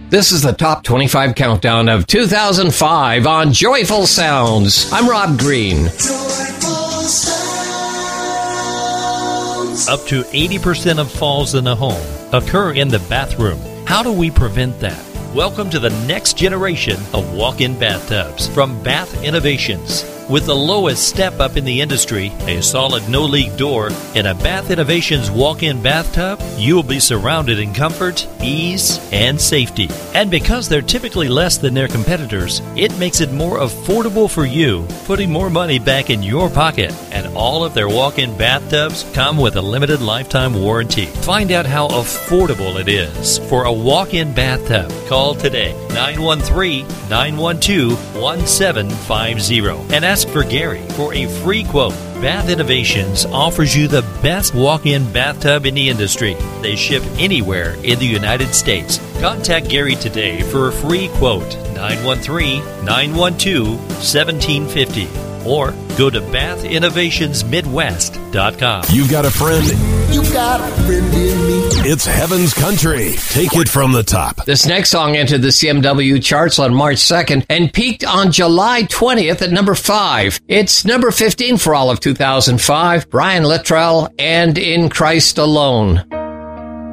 This is the Top 25 Countdown of 2005 on Joyful Sounds. I'm Rob Green. Up to 80% of falls in the home occur in the bathroom. How do we prevent that? Welcome to the next generation of walk-in bathtubs from Bath Innovations. With the lowest step up in the industry, a solid no-leak door, and a Bath Innovations walk-in bathtub, you'll be surrounded in comfort, ease, and safety. And because they're typically less than their competitors, it makes it more affordable for you, putting more money back in your pocket. And all of their walk-in bathtubs come with a limited lifetime warranty. Find out how affordable it is for a walk-in bathtub. Call today, 913-912-1750, and ask for Gary for a free quote. Bath Innovations offers you the best walk-in bathtub in the industry. They ship anywhere in the United States. Contact Gary today for a free quote, 913-912-1750. Or go to bathinnovationsmidwest.com. You've got a friend. You've got a friend in me. It's Heaven's Country. Take it from the top. This next song entered the CMW charts on March 2nd and peaked on July 20th at number 5. It's number 15 for all of 2005. Brian Littrell and In Christ Alone.